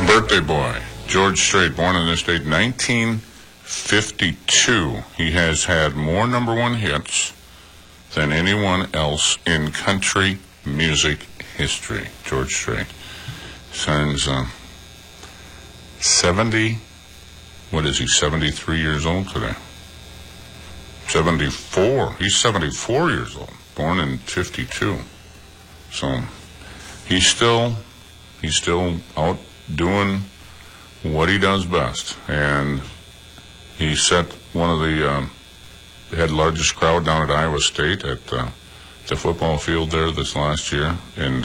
Birthday boy, George Strait, born in this date, 1952. He has had more number one hits than anyone else in country music history. George Strait turns 70, what is he, 73 years old today? 74. He's 74 years old, born in 52. So he's still out doing what he does best. And he set one of the had largest crowd down at Iowa State at the football field there this last year. And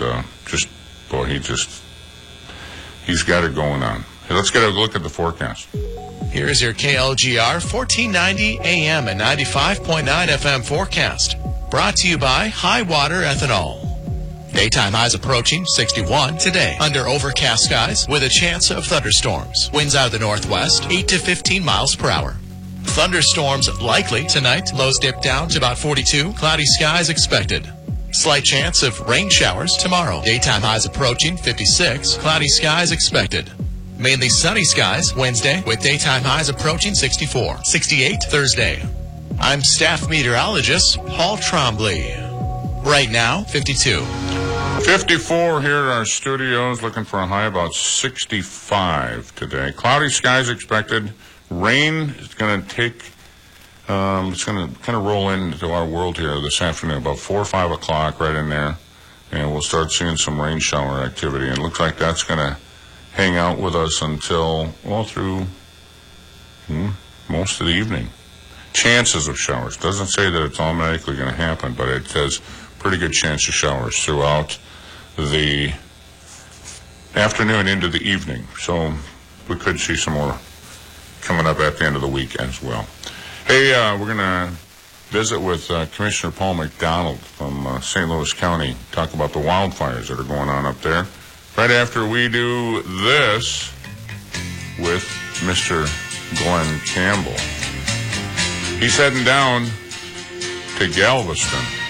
he's got it going on. Hey, let's get a look at the forecast. Here is your KLGR 1490 AM and 95.9 FM forecast. Brought to you by High Water Ethanol. Daytime highs approaching 61 today. Under overcast skies with a chance of thunderstorms. Winds out of the northwest, 8 to 15 miles per hour. Thunderstorms likely tonight. Lows dip down to about 42. Cloudy skies expected. Slight chance of rain showers tomorrow. Daytime highs approaching 56. Cloudy skies expected. Mainly sunny skies Wednesday with daytime highs approaching 64. 68 Thursday. I'm staff meteorologist Paul Trombley. Right now, 52. 54 here at our studios, looking for a high about 65 today. Cloudy skies expected. Rain is going to it's going to kind of roll into our world here this afternoon, about 4 or 5 o'clock, right in there. And we'll start seeing some rain shower activity. And it looks like that's going to hang out with us until, through most of the evening. Chances of showers. Doesn't say that it's automatically going to happen, but it says pretty good chance of showers throughout the afternoon into the evening. So we could see some more coming up at the end of the week as well. Hey, we're going to visit with Commissioner Paul McDonald from St. Louis County, talk about the wildfires that are going on up there. Right after we do this with Mr. Glenn Campbell. He's heading down to Galveston